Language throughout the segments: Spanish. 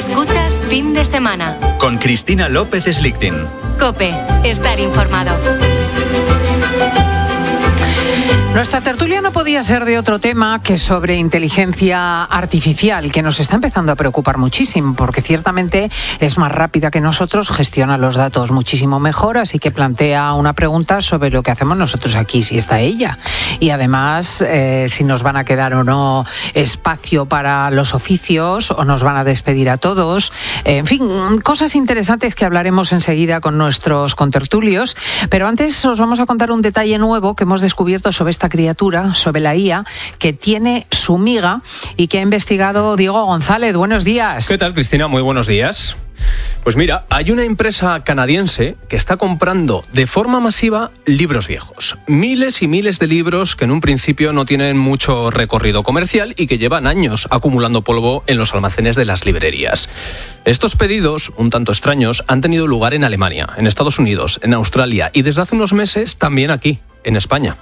Escuchas Fin de Semana. Con Cristina López Slichting. COPE. Estar informado. Nuestra tertulia no podía ser de otro tema que sobre inteligencia artificial, que nos está empezando a preocupar muchísimo, porque ciertamente es más rápida que nosotros, gestiona los datos muchísimo mejor, así que plantea una pregunta sobre lo que hacemos nosotros aquí, si está ella. Y además, si nos van a quedar o no espacio para los oficios, o nos van a despedir a todos. En fin, cosas interesantes que hablaremos enseguida con nuestros contertulios. Pero antes os vamos a contar un detalle nuevo que hemos descubierto sobre esta criatura, sobre la IA, que tiene su miga y que ha investigado Diego González. Buenos días. ¿Qué tal, Cristina? Muy buenos días. Pues mira, hay una empresa canadiense que está comprando de forma masiva libros viejos. Miles y miles de libros que en un principio no tienen mucho recorrido comercial y que llevan años acumulando polvo en los almacenes de las librerías. Estos pedidos, un tanto extraños, han tenido lugar en Alemania, en Estados Unidos, en Australia y desde hace unos meses también aquí, en España.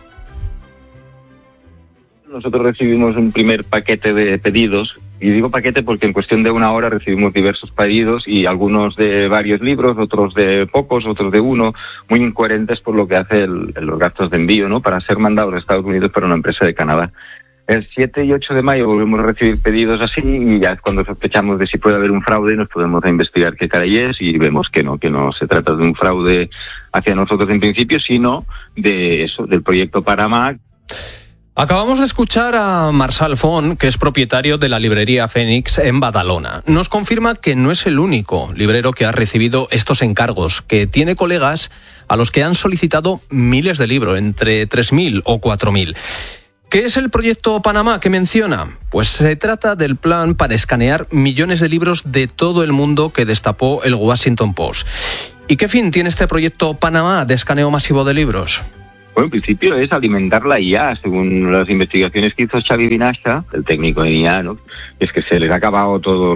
Nosotros recibimos un primer paquete de pedidos, y digo paquete porque en cuestión de una hora recibimos diversos pedidos y algunos de varios libros, otros de pocos, otros de uno, muy incoherentes por lo que hace los gastos de envío, ¿no? Para ser mandados a Estados Unidos para una empresa de Canadá. El 7 y 8 de mayo volvemos a recibir pedidos así y ya cuando sospechamos de si puede haber un fraude nos podemos investigar qué caray es y vemos que no se trata de un fraude hacia nosotros en principio, sino de eso, del proyecto Panamá. Acabamos de escuchar a Marçal Font, que es propietario de la librería Fénix en Badalona. Nos confirma que no es el único librero que ha recibido estos encargos, que tiene colegas a los que han solicitado miles de libros, entre 3.000 o 4.000. ¿Qué es el proyecto Panamá que menciona? Pues se trata del plan para escanear millones de libros de todo el mundo que destapó el Washington Post. ¿Y qué fin tiene este proyecto Panamá de escaneo masivo de libros? Bueno, en principio es alimentar la IA, según las investigaciones que hizo Xavi Vinasha, el técnico en IA, ¿no? Es que se les ha acabado todo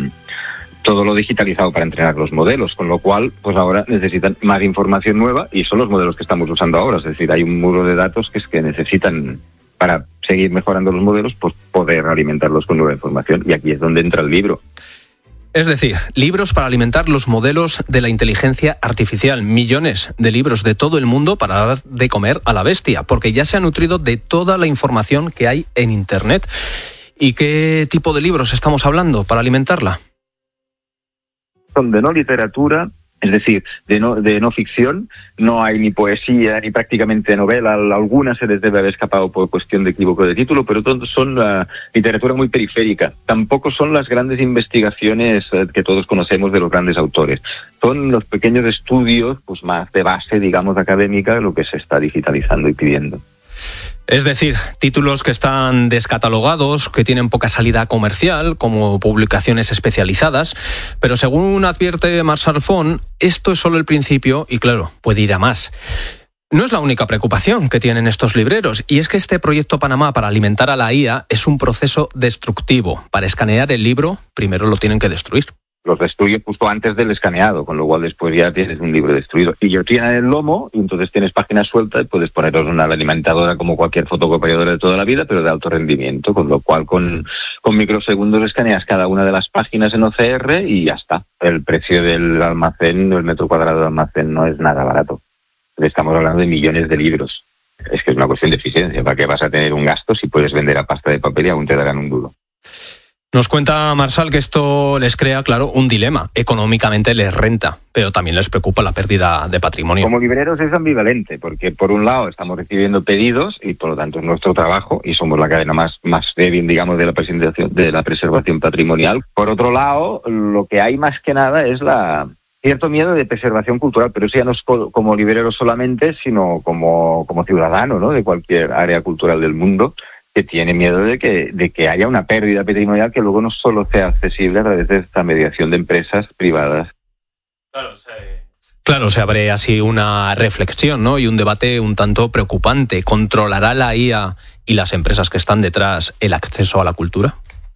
lo digitalizado para entrenar los modelos, con lo cual pues ahora necesitan más información nueva y son los modelos que estamos usando ahora. Es decir, hay un muro de datos que necesitan, para seguir mejorando los modelos, pues poder alimentarlos con nueva información, y aquí es donde entra el libro. Es decir, libros para alimentar los modelos de la inteligencia artificial. Millones de libros de todo el mundo para dar de comer a la bestia, porque ya se ha nutrido de toda la información que hay en Internet. ¿Y qué tipo de libros estamos hablando para alimentarla? Son de no literatura, es decir, de no ficción. No hay ni poesía ni prácticamente novela. Algunas se les debe haber escapado por cuestión de equívoco de título, pero todos son literatura muy periférica. Tampoco son las grandes investigaciones que todos conocemos de los grandes autores. Son los pequeños estudios, pues más de base, digamos, académica, lo que se está digitalizando y pidiendo. Es decir, títulos que están descatalogados, que tienen poca salida comercial, como publicaciones especializadas, pero según advierte Marçal Font, esto es solo el principio y, claro, puede ir a más. No es la única preocupación que tienen estos libreros, y es que este proyecto Panamá para alimentar a la IA es un proceso destructivo. Para escanear el libro, primero lo tienen que destruir. Los destruye justo antes del escaneado, con lo cual después ya tienes un libro destruido. Y yo tiene el lomo, y entonces tienes páginas sueltas, y puedes poner una alimentadora como cualquier fotocopiadora de toda la vida, pero de alto rendimiento, con lo cual con microsegundos escaneas cada una de las páginas en OCR y ya está. El precio del almacén, el metro cuadrado de almacén, no es nada barato. Estamos hablando de millones de libros. Es que es una cuestión de eficiencia. ¿Para qué vas a tener un gasto si puedes vender a pasta de papel y aún te darán un duro? Nos cuenta Marçal que esto les crea, claro, un dilema. Económicamente les renta, pero también les preocupa la pérdida de patrimonio. Como libreros es ambivalente, porque por un lado estamos recibiendo pedidos y por lo tanto es nuestro trabajo y somos la cadena más débil, digamos, de la preservación patrimonial. Por otro lado, lo que hay más que nada es cierto miedo de preservación cultural, pero eso ya no es como librero solamente, sino como ciudadano, ¿no? De cualquier área cultural del mundo, que tiene miedo de que haya una pérdida patrimonial que luego no solo sea accesible a través de esta mediación de empresas privadas. Claro, se abre así una reflexión, ¿no? Y un debate un tanto preocupante. ¿Controlará la IA y las empresas que están detrás el acceso a la cultura?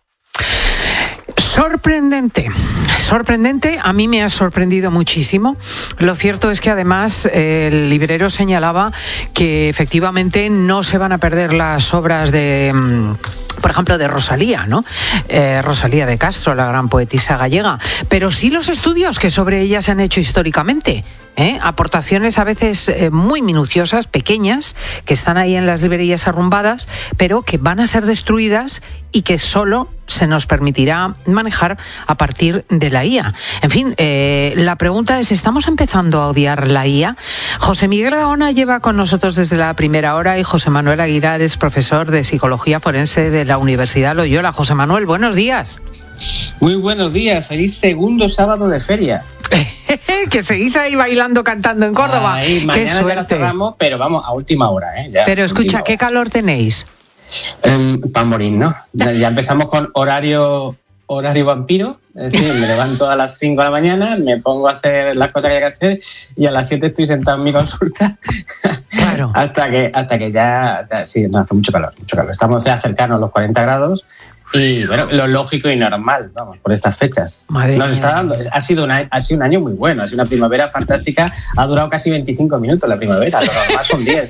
Sorprendente, a mí me ha sorprendido muchísimo. Lo cierto es que además el librero señalaba que efectivamente no se van a perder las obras de por ejemplo, de Rosalía, ¿no? Rosalía de Castro, la gran poetisa gallega, pero sí los estudios que sobre ella se han hecho históricamente. Aportaciones a veces muy minuciosas, pequeñas, que están ahí en las librerías arrumbadas, pero que van a ser destruidas y que solo se nos permitirá manejar a partir de la IA. En fin, la pregunta es, ¿estamos empezando a odiar la IA? José Miguel Gaona lleva con nosotros desde la primera hora y José Manuel Aguilar es profesor de Psicología Forense de la Universidad Loyola. José Manuel, buenos días. Muy buenos días, feliz segundo sábado de feria. Que seguís ahí bailando, cantando en Córdoba. Ay, ¡Qué suerte! Ya la cerramos, pero vamos, a última hora. Ya, pero escucha, ¿qué calor tenéis? Para morir, ¿no? Ya empezamos con horario vampiro, es decir, me levanto a las 5 de la mañana, me pongo a hacer las cosas que hay que hacer y a las 7 estoy sentado en mi consulta. Claro. hasta que ya sí, no, hace mucho calor. Estamos ya cercanos a los 40 grados. Y bueno, lo lógico y normal, vamos, por estas fechas. Nos está dando, ha sido un año muy bueno, ha sido una primavera fantástica, ha durado casi 25 minutos la primavera, lo normal son 10.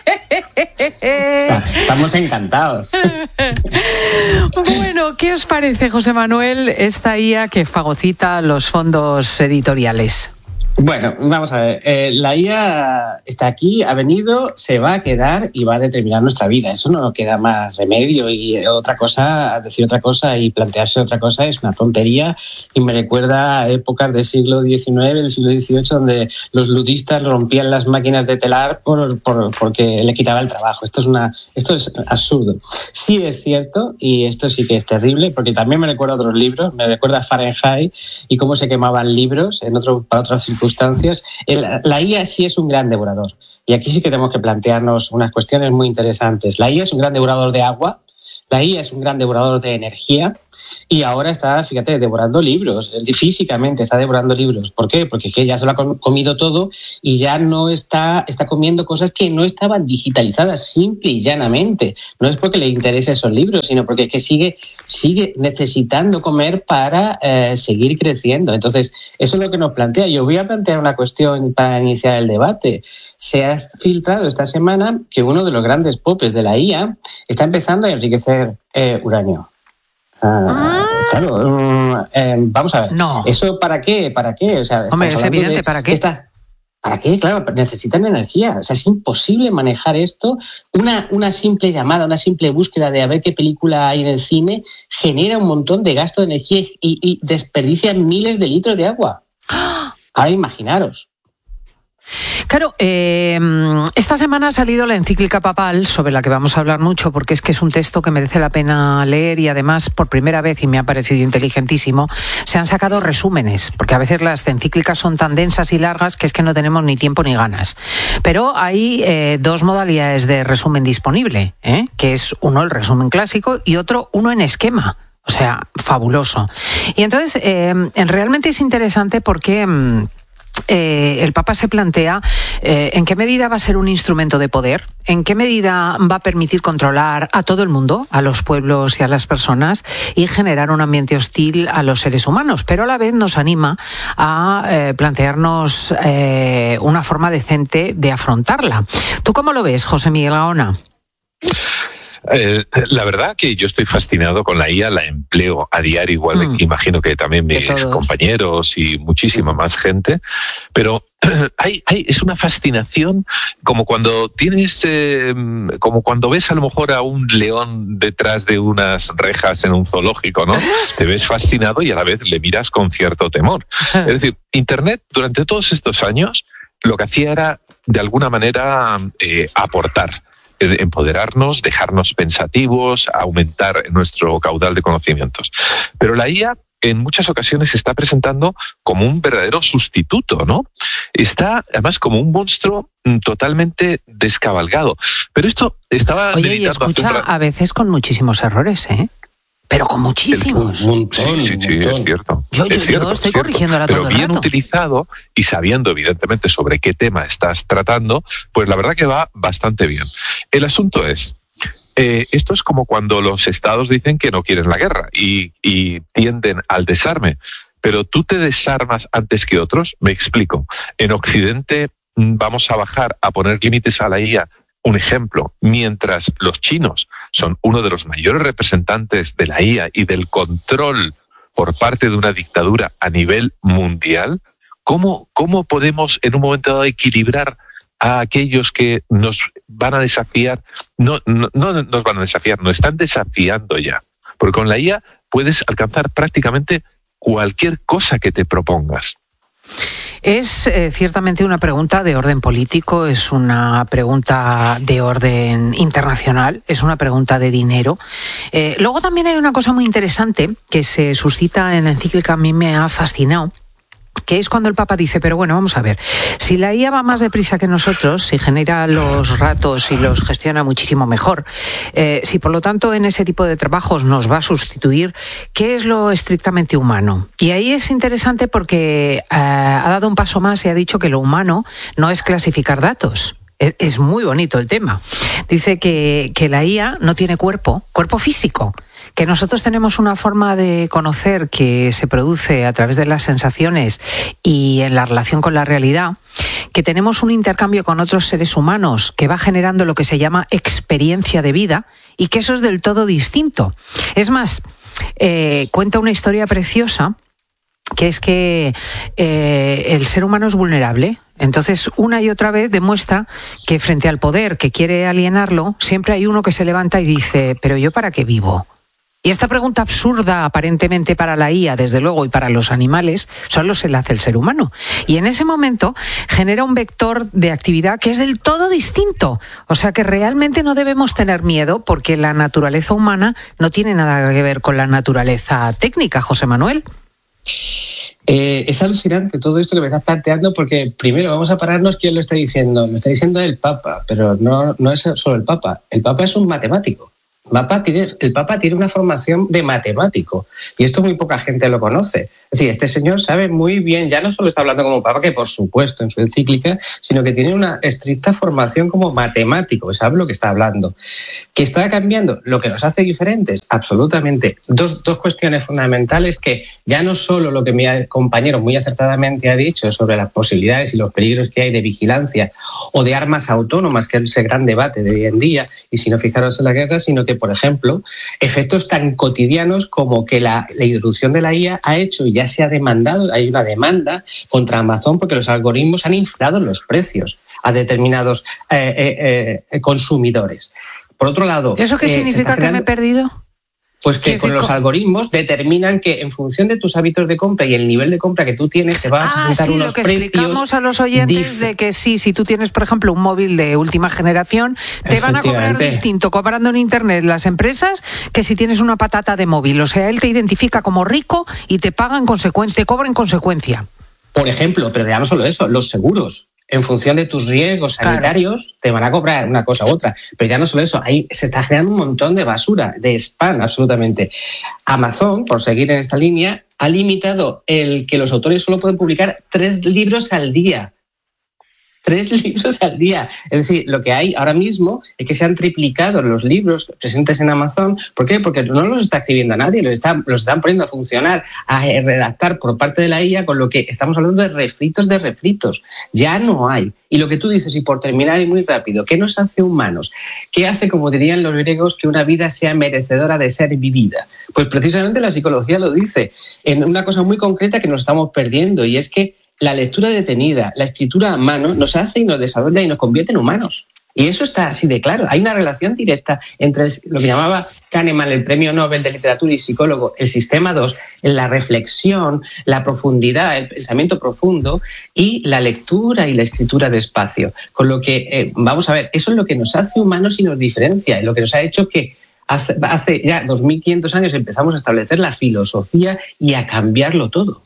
O sea, estamos encantados. Bueno, ¿qué os parece, José Manuel, esta IA que fagocita los fondos editoriales? Bueno, vamos a ver, la IA está aquí, ha venido, se va a quedar y va a determinar nuestra vida. Eso no queda más remedio y decir otra cosa y plantearse otra cosa es una tontería y me recuerda a épocas del siglo XIX, del siglo XVIII, donde los ludistas rompían las máquinas de telar porque le quitaba el trabajo. Esto es absurdo. Sí es cierto y esto sí que es terrible porque también me recuerda a otros libros, me recuerda a Fahrenheit y cómo se quemaban libros para otras circunstancias. La IA sí es un gran devorador y aquí sí que tenemos que plantearnos unas cuestiones muy interesantes. La IA es un gran devorador de agua, la IA es un gran devorador de energía y ahora está, fíjate, devorando libros, físicamente está devorando libros. ¿Por qué? Porque es que ya se lo ha comido todo y ya no está comiendo cosas que no estaban digitalizadas, simple y llanamente. No es porque le interese esos libros, sino porque es que sigue necesitando comer para seguir creciendo. Entonces, eso es lo que nos plantea. Yo voy a plantear una cuestión para iniciar el debate. Se ha filtrado esta semana que uno de los grandes popes de la IA está empezando a enriquecer uranio. Claro, vamos a ver. No. ¿Eso para qué? O sea, hombre, es evidente, ¿para qué? ¿Para qué? Claro, necesitan energía. O sea, es imposible manejar esto. Una simple llamada, una simple búsqueda de a ver qué película hay en el cine genera un montón de gasto de energía y desperdicia miles de litros de agua. Ahora imaginaros. Claro, esta semana ha salido la encíclica papal, sobre la que vamos a hablar mucho, porque es que es un texto que merece la pena leer y además, por primera vez, y me ha parecido inteligentísimo, se han sacado resúmenes, porque a veces las encíclicas son tan densas y largas que es que no tenemos ni tiempo ni ganas. Pero hay dos modalidades de resumen disponible, que es uno el resumen clásico y uno en esquema. O sea, fabuloso. Y entonces, realmente es interesante porque el Papa se plantea en qué medida va a ser un instrumento de poder, en qué medida va a permitir controlar a todo el mundo, a los pueblos y a las personas, y generar un ambiente hostil a los seres humanos, pero a la vez nos anima a plantearnos una forma decente de afrontarla. ¿Tú cómo lo ves, José Miguel Gaona? La verdad que yo estoy fascinado con la IA, la empleo a diario, igual imagino que también mis compañeros y muchísima más gente, pero es una fascinación como cuando como cuando ves a lo mejor a un león detrás de unas rejas en un zoológico, ¿no? Te ves fascinado y a la vez le miras con cierto temor. Es decir, Internet durante todos estos años lo que hacía era de alguna manera aportar, empoderarnos, dejarnos pensativos, aumentar nuestro caudal de conocimientos. Pero la IA en muchas ocasiones se está presentando como un verdadero sustituto, ¿no? Está además como un monstruo totalmente descabalgado. Pero esto estaba... Oye, y escucha, a veces con muchísimos errores, pero con muchísimos. Sí, es cierto. Yo estoy corrigiéndola todo el rato. Pero bien utilizado y sabiendo evidentemente sobre qué tema estás tratando, pues la verdad que va bastante bien. El asunto es, esto es como cuando los estados dicen que no quieren la guerra y tienden al desarme, pero tú te desarmas antes que otros. Me explico. En Occidente vamos a bajar a poner límites a la IA un ejemplo, mientras los chinos son uno de los mayores representantes de la IA y del control por parte de una dictadura a nivel mundial, ¿cómo podemos en un momento dado equilibrar a aquellos que nos van a desafiar? No nos van a desafiar, nos están desafiando ya. Porque con la IA puedes alcanzar prácticamente cualquier cosa que te propongas. Es ciertamente una pregunta de orden político, es una pregunta de orden internacional, es una pregunta de dinero. Luego también hay una cosa muy interesante que se suscita en la encíclica, a mí me ha fascinado, que es cuando el Papa dice, pero bueno, vamos a ver, si la IA va más deprisa que nosotros, si genera los datos y los gestiona muchísimo mejor, si por lo tanto en ese tipo de trabajos nos va a sustituir, ¿qué es lo estrictamente humano? Y ahí es interesante porque ha dado un paso más y ha dicho que lo humano no es clasificar datos. Es muy bonito el tema. Dice que la IA no tiene cuerpo físico, que nosotros tenemos una forma de conocer que se produce a través de las sensaciones y en la relación con la realidad, que tenemos un intercambio con otros seres humanos que va generando lo que se llama experiencia de vida y que eso es del todo distinto. Es más, cuenta una historia preciosa, que es que el ser humano es vulnerable. Entonces, una y otra vez demuestra que frente al poder que quiere alienarlo, siempre hay uno que se levanta y dice, ¿pero yo para qué vivo? Y esta pregunta absurda, aparentemente para la IA, desde luego, y para los animales, solo se la hace el ser humano. Y en ese momento genera un vector de actividad que es del todo distinto. O sea que realmente no debemos tener miedo porque la naturaleza humana no tiene nada que ver con la naturaleza técnica, José Manuel. Es alucinante todo esto que me estás planteando porque primero vamos a pararnos quién lo está diciendo. Lo está diciendo el Papa, pero no es solo el Papa. El Papa es un matemático. El Papa tiene una formación de matemático y esto muy poca gente lo conoce. Es decir, este señor sabe muy bien, ya no solo está hablando como Papa, que por supuesto en su encíclica, sino que tiene una estricta formación como matemático, que sabe lo que está hablando. ¿Que está cambiando? Lo que nos hace diferentes, absolutamente. Dos cuestiones fundamentales que ya no solo lo que mi compañero muy acertadamente ha dicho sobre las posibilidades y los peligros que hay de vigilancia o de armas autónomas, que es ese gran debate de hoy en día, y si no fijaros en la guerra, sino que, por ejemplo, efectos tan cotidianos como que la introducción de la IA ha hecho, y ya se ha demandado, hay una demanda contra Amazon porque los algoritmos han inflado los precios a determinados consumidores. Por otro lado... ¿Eso qué significa que me he perdido? Pues que con los algoritmos determinan que en función de tus hábitos de compra y el nivel de compra que tú tienes te van a presentar unos precios... lo que explicamos a los oyentes de que sí, si tú tienes, por ejemplo, un móvil de última generación, te van a cobrar distinto cobrando en Internet las empresas que si tienes una patata de móvil. O sea, él te identifica como rico y te paga te cobra en consecuencia. Por ejemplo, pero ya no solo eso, los seguros. En función de tus riesgos sanitarios, te van a cobrar una cosa u otra. Pero ya no solo eso, ahí se está generando un montón de basura, de spam, absolutamente. Amazon, por seguir en esta línea, ha limitado el que los autores solo pueden publicar 3 libros al día. 3 libros al día. Es decir, lo que hay ahora mismo es que se han triplicado los libros presentes en Amazon. ¿Por qué? Porque no los está escribiendo a nadie, los están poniendo a funcionar, a redactar por parte de la IA, con lo que estamos hablando de refritos de refritos. Ya no hay. Y lo que tú dices, y por terminar y muy rápido, ¿qué nos hace humanos? ¿Qué hace, como dirían los griegos, que una vida sea merecedora de ser vivida? Pues precisamente la psicología lo dice, en una cosa muy concreta que nos estamos perdiendo, y es que la lectura detenida, la escritura a mano, nos hace y nos desarrolla y nos convierte en humanos. Y eso está así de claro. Hay una relación directa entre lo que llamaba Kahneman, el premio Nobel de literatura y psicólogo, el sistema 2, la reflexión, la profundidad, el pensamiento profundo y la lectura y la escritura despacio. Con lo que, vamos a ver, eso es lo que nos hace humanos y nos diferencia, y lo que nos ha hecho que hace ya 2500 años empezamos a establecer la filosofía y a cambiarlo todo.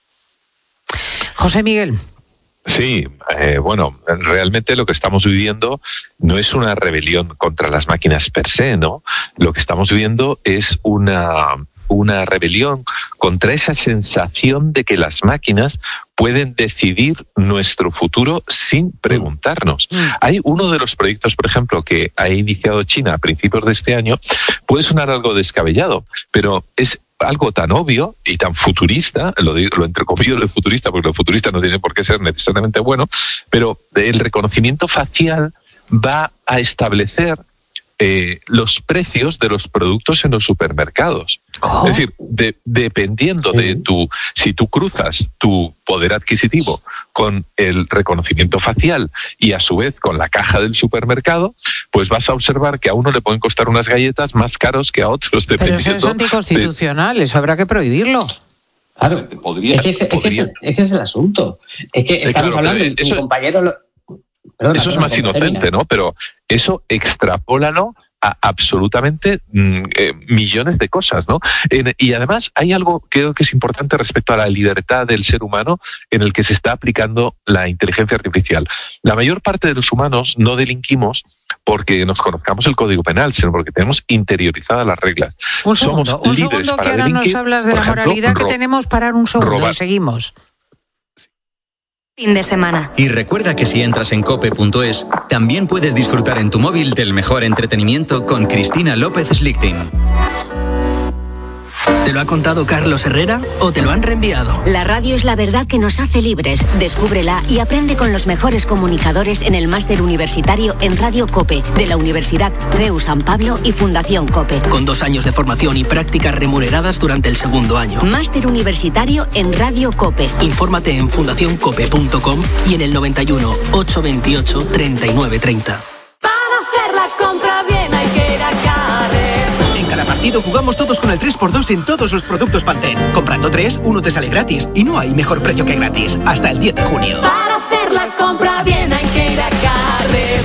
José Miguel. Sí, bueno, realmente lo que estamos viviendo no es una rebelión contra las máquinas per se, ¿no? Lo que estamos viviendo es una rebelión contra esa sensación de que las máquinas pueden decidir nuestro futuro sin preguntarnos. Hay uno de los proyectos, por ejemplo, que ha iniciado China a principios de este año, puede sonar algo descabellado, pero es algo tan obvio y tan futurista, lo entrecomillo de futurista, porque lo futurista no tiene por qué ser necesariamente bueno, pero el reconocimiento facial va a establecer los precios de los productos en los supermercados. ¿Cómo? Es decir, dependiendo de si tú cruzas tu poder adquisitivo con el reconocimiento facial y a su vez con la caja del supermercado, pues vas a observar que a uno le pueden costar unas galletas más caros que a otros. Pero eso es anticonstitucional, eso habrá que prohibirlo. Claro, es que ese es el asunto. Es que estamos hablando, y mi compañero... Eso es más inocente, ¿no? Pero eso extrapólalo a absolutamente millones de cosas, ¿no? Y además hay algo que creo que es importante respecto a la libertad del ser humano en el que se está aplicando la inteligencia artificial. La mayor parte de los humanos no delinquimos porque nos conozcamos el Código Penal, sino porque tenemos interiorizadas las reglas. Un segundo que ahora nos hablas de la moralidad que tenemos. Parar un segundo y seguimos. Fin de semana. Y recuerda que si entras en cope.es, también puedes disfrutar en tu móvil del mejor entretenimiento con Cristina López Slichting. ¿Te lo ha contado Carlos Herrera o te lo han reenviado? La radio es la verdad que nos hace libres. Descúbrela y aprende con los mejores comunicadores en el máster universitario en Radio COPE de la Universidad CEU San Pablo y Fundación COPE. Con 2 años de formación y prácticas remuneradas durante el segundo año. Máster universitario en Radio COPE. Infórmate en fundacioncope.com y en el 91 828 3930. Para hacer la compra bien hay que ir a Carrer. En cada partido jugamos todos con el 3x2 en todos los productos Pantene. Comprando 3, uno te sale gratis. Y no hay mejor precio que gratis. Hasta el 10 de junio. Para hacer la compra bien hay que ir a Carrer.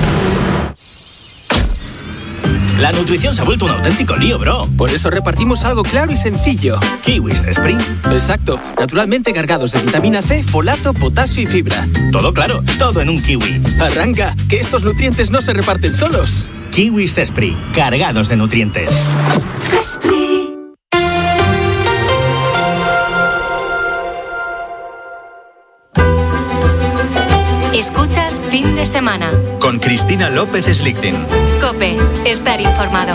La nutrición se ha vuelto un auténtico lío, bro. Por eso repartimos algo claro y sencillo. Kiwis Spring. Exacto. Naturalmente cargados de vitamina C, folato, potasio y fibra. Todo claro, todo en un kiwi. Arranca, que estos nutrientes no se reparten solos. Kiwis Spring, cargados de nutrientes. Escuchas Fin de Semana. Con Cristina López Slichting. COPE, estar informado.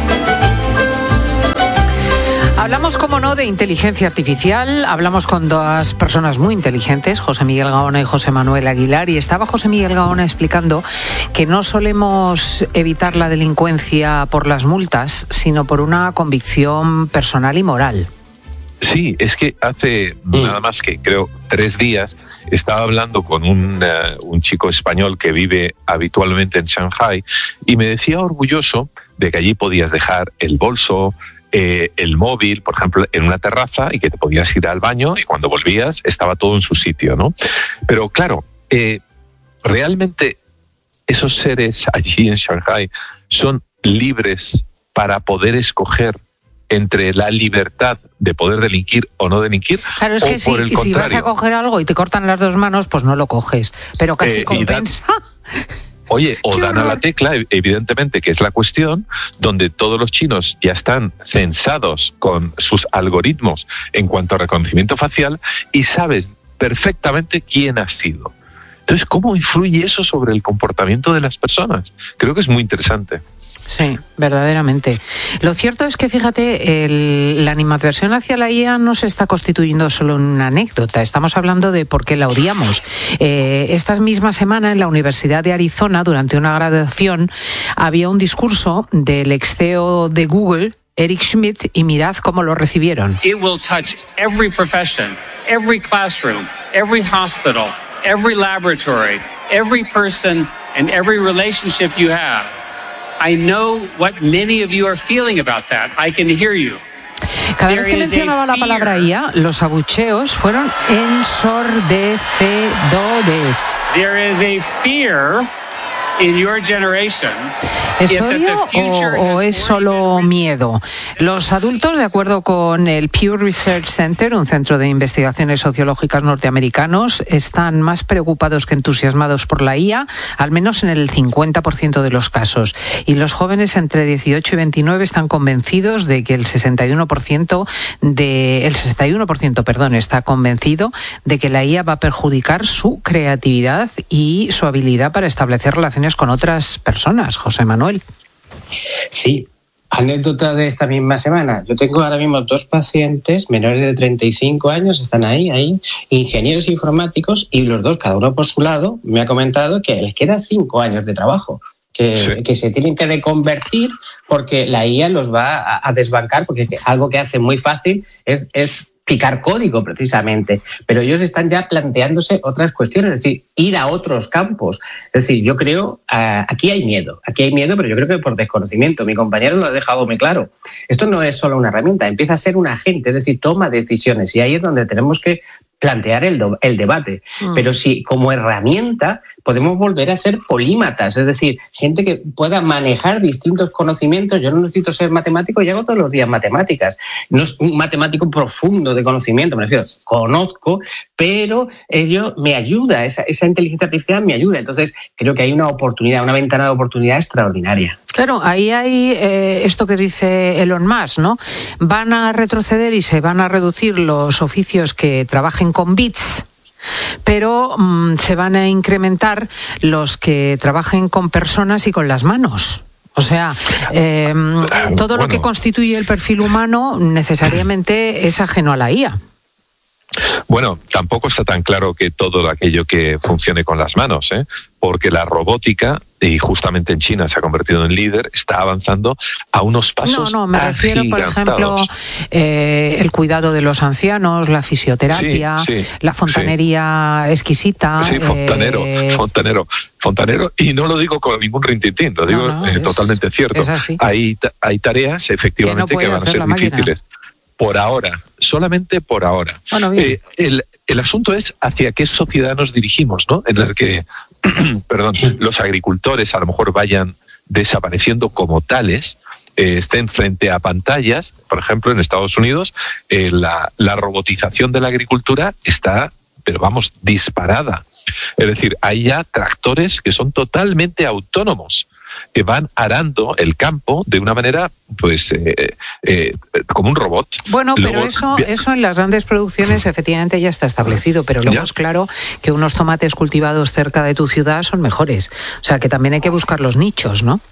Hablamos, como no, de inteligencia artificial. Hablamos con 2 personas muy inteligentes, José Miguel Gaona y José Manuel Aguilar. Y estaba José Miguel Gaona explicando que no solemos evitar la delincuencia por las multas, sino por una convicción personal y moral. Sí, es que hace nada más que, creo, 3 días estaba hablando con un chico español que vive habitualmente en Shanghai y me decía orgulloso de que allí podías dejar el bolso, el móvil, por ejemplo, en una terraza y que te podías ir al baño y cuando volvías estaba todo en su sitio, ¿no? Pero claro, realmente esos seres allí en Shanghai son libres para poder escoger entre la libertad de poder delinquir o no delinquir. Claro, es que si vas a coger algo y te cortan las 2 manos, pues no lo coges, pero casi compensa. Oye, o dan a la tecla, evidentemente, que es la cuestión, donde todos los chinos ya están censados con sus algoritmos en cuanto a reconocimiento facial y sabes perfectamente quién ha sido. Entonces, ¿cómo influye eso sobre el comportamiento de las personas? Creo que es muy interesante. Sí, verdaderamente. Lo cierto es que, fíjate, la animadversión hacia la IA no se está constituyendo solo en una anécdota. Estamos hablando de por qué la odiamos. Esta misma semana en la Universidad de Arizona, durante una graduación, había un discurso del ex CEO de Google, Eric Schmidt, y mirad cómo lo recibieron. It will touch every profession, every classroom, every hospital, every laboratory, every person and every relationship you have. I know what many of you are feeling about that. I can hear you. Cada vez que mencionaba la palabra IA, los abucheos fueron ensordecedores. There is a fear in your generation. ¿Es odio o es solo miedo? Los adultos, de acuerdo con el Pew Research Center, un centro de investigaciones sociológicas norteamericanos, están más preocupados que entusiasmados por la IA, al menos en el 50% de los casos. Y los jóvenes entre 18 y 29 están convencidos de que el 61% está convencido de que la IA va a perjudicar su creatividad y su habilidad para establecer relaciones con otras personas. José Manuel. Sí, anécdota de esta misma semana. Yo tengo ahora mismo 2 pacientes menores de 35 años, están ahí, ingenieros informáticos, y los 2, cada uno por su lado, me ha comentado que les queda 5 años de trabajo. que se tienen que reconvertir porque la IA los va a desbancar, porque algo que hace muy fácil es picar código precisamente, pero ellos están ya planteándose otras cuestiones, es decir, ir a otros campos. Es decir, yo creo, aquí hay miedo, pero yo creo que por desconocimiento. Mi compañero lo ha dejado muy claro. Esto no es solo una herramienta, empieza a ser un agente, es decir, toma decisiones, y ahí es donde tenemos que plantear el debate. Pero sí, como herramienta podemos volver a ser polímatas, es decir, gente que pueda manejar distintos conocimientos. Yo no necesito ser matemático, yo hago todos los días matemáticas. No es un matemático profundo de conocimiento, me refiero, conozco, pero ello me ayuda, esa inteligencia artificial me ayuda. Entonces creo que hay una oportunidad, una ventana de oportunidad extraordinaria. Claro, ahí hay esto que dice Elon Musk, ¿no? Van a retroceder y se van a reducir los oficios que trabajen con bits, pero se van a incrementar los que trabajen con personas y con las manos. O sea, todo lo que constituye el perfil humano necesariamente es ajeno a la IA. Bueno, tampoco está tan claro que todo aquello que funcione con las manos, porque la robótica, y justamente en China se ha convertido en líder, está avanzando a unos pasos me refiero, por ejemplo, el cuidado de los ancianos, la fisioterapia, la fontanería exquisita. Sí, fontanero. Y no lo digo con ningún rintintín, lo digo totalmente cierto. Es así. Hay tareas, efectivamente, que van a ser difíciles. Por ahora, solamente por ahora. Bueno, bien. El asunto es hacia qué sociedad nos dirigimos, ¿no? En el que, los agricultores a lo mejor vayan desapareciendo como tales, estén frente a pantallas. Por ejemplo, en Estados Unidos, la robotización de la agricultura está, pero vamos, disparada. Es decir, hay ya tractores que son totalmente autónomos, que van arando el campo de una manera, pues, como un robot. Bueno, pero luego, eso en las grandes producciones efectivamente ya está establecido, pero luego es claro que unos tomates cultivados cerca de tu ciudad son mejores. O sea, que también hay que buscar los nichos, ¿no?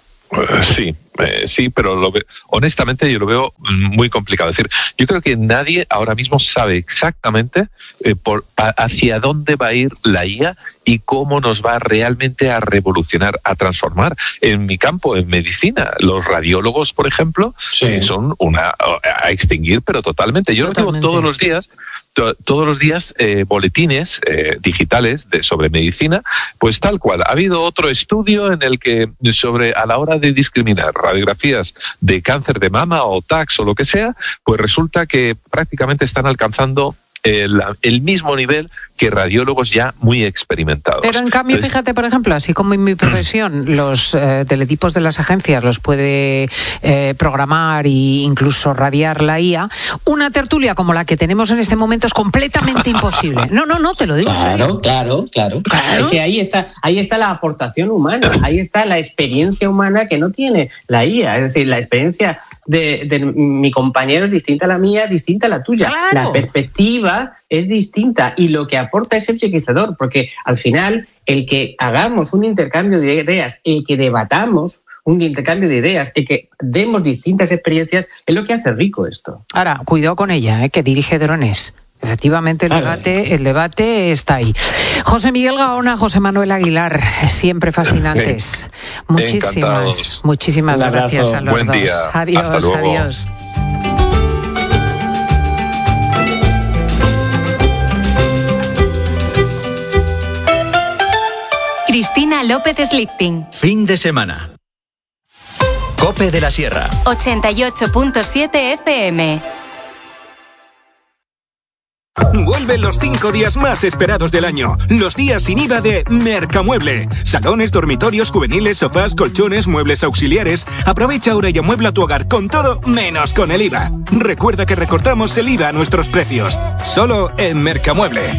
Sí, pero honestamente yo lo veo muy complicado. Es decir, yo creo que nadie ahora mismo sabe exactamente hacia dónde va a ir la IA y cómo nos va realmente a revolucionar, a transformar. En mi campo, en medicina, los radiólogos, por ejemplo, son a extinguir, pero totalmente. Yo tengo todos los días boletines digitales sobre medicina, pues tal cual. Ha habido otro estudio en el que a la hora de discriminar radiografías de cáncer de mama o TACS o lo que sea, pues resulta que prácticamente están alcanzando el mismo nivel que radiólogos ya muy experimentados. Pero en cambio, fíjate, por ejemplo, así como en mi profesión, los teletipos de las agencias los puede programar e incluso radiar la IA, una tertulia como la que tenemos en este momento es completamente imposible. No, te lo digo. Claro. Es que ahí está la aportación humana, ahí está la experiencia humana que no tiene la IA. Es decir, la experiencia de mi compañero es distinta a la mía, distinta a la tuya. Claro. La perspectiva es distinta y lo que aporta es enriquecedor, porque al final el que hagamos un intercambio de ideas, el que debatamos un intercambio de ideas, el que demos distintas experiencias, es lo que hace rico esto. Ahora, cuidado con ella, que dirige drones. Efectivamente, el debate está ahí. José Miguel Gaona, José Manuel Aguilar, siempre fascinantes. Muchísimas gracias a los Buen dos. Día. Adiós, Hasta luego. Adiós. Cristina López Slichting. Fin de semana. COPE de la Sierra. 88.7 FM. Vuelven los 5 días más esperados del año. Los días sin IVA de Mercamueble. Salones, dormitorios, juveniles, sofás, colchones, muebles auxiliares. Aprovecha ahora y amuebla tu hogar con todo menos con el IVA. Recuerda que recortamos el IVA a nuestros precios. Solo en Mercamueble.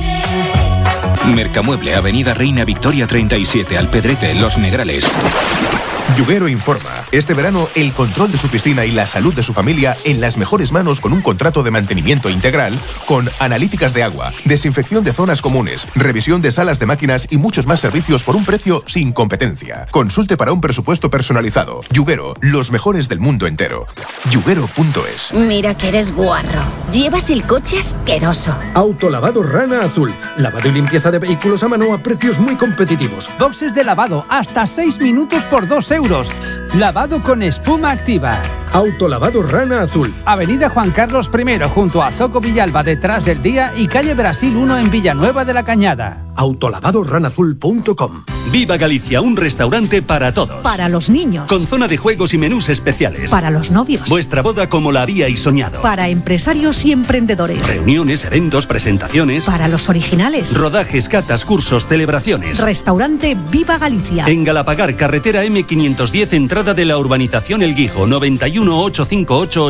Mercamueble, Avenida Reina Victoria 37, Alpedrete, Los Negrales. Yuguero informa. Este verano, el control de su piscina y la salud de su familia en las mejores manos con un contrato de mantenimiento integral con analíticas de agua, desinfección de zonas comunes, revisión de salas de máquinas y muchos más servicios por un precio sin competencia. Consulte para un presupuesto personalizado. Yuguero, los mejores del mundo entero. Yuguero.es. Mira que eres guarro. Llevas el coche asqueroso. Autolavado Rana Azul. Lavado y limpieza de vehículos a mano a precios muy competitivos. Boxes de lavado hasta 6 minutos por 2 euros. Lavado con espuma activa. Autolavado Rana Azul. Avenida Juan Carlos I, junto a Zoco Villalba, detrás del Día, y calle Brasil 1 en Villanueva de la Cañada. Autolavadoranazul.com. Viva Galicia, un restaurante para todos. Para los niños. Con zona de juegos y menús especiales. Para los novios. Vuestra boda como la habíais soñado. Para empresarios y emprendedores. Reuniones, eventos, presentaciones. Para los originales. Rodajes, catas, cursos, celebraciones. Restaurante Viva Galicia. En Galapagar, carretera M510, entrada de la urbanización El Guijo, 91 858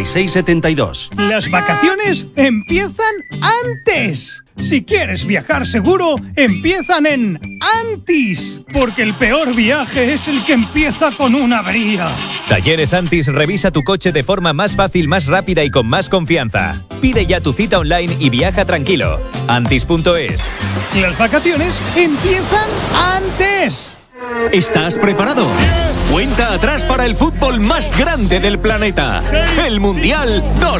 8672. Las vacaciones empiezan antes. Si quieres viajar seguro, empiezan en Antis, porque el peor viaje es el que empieza con una avería. Talleres Antis revisa tu coche de forma más fácil, más rápida y con más confianza. Pide ya tu cita online y viaja tranquilo. Antis.es. Las vacaciones empiezan antes. ¿Estás preparado? Cuenta atrás para el fútbol más grande del planeta. El Mundial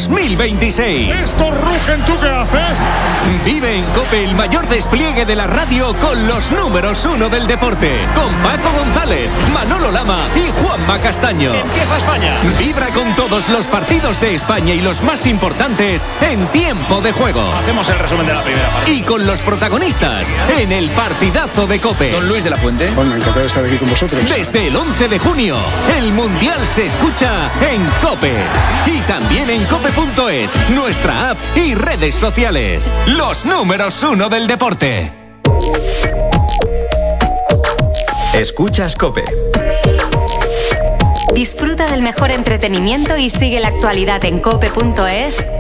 2026. ¡Esto rugen! ¿Tú qué haces? Vive en COPE el mayor despliegue de la radio con los números 1 del deporte. Con Paco González, Manolo Lama y Juanma Castaño. ¡Empieza España! Vibra con todos los partidos de España y los más importantes en tiempo de juego. Hacemos el resumen de la primera parte. Y con los protagonistas en el partidazo de COPE. Don Luis de la Fuente. Bueno, encantado de estar aquí con vosotros. Desde el 11 de junio, el Mundial se escucha en COPE. Y también en cope.es, nuestra app y redes sociales. Los números 1 del deporte. Escuchas COPE. Disfruta del mejor entretenimiento y sigue la actualidad en cope.es.